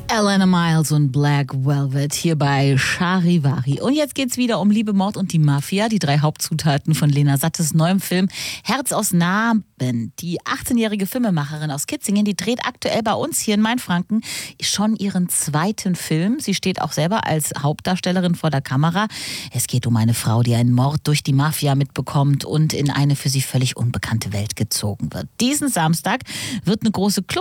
Alana Miles und Black Velvet hier bei Charivari. Und jetzt geht's wieder um Liebe, Mord und die Mafia, die 3 Hauptzutaten von Lena Sattes neuem Film Herz aus Narben. Die 18-jährige Filmemacherin aus Kitzingen, die dreht aktuell bei uns hier in Mainfranken schon ihren 2. Film. Sie steht auch selber als Hauptdarstellerin vor der Kamera. Es geht um eine Frau, die einen Mord durch die Mafia mitbekommt und in eine für sie völlig unbekannte Welt gezogen wird. Diesen Samstag wird eine große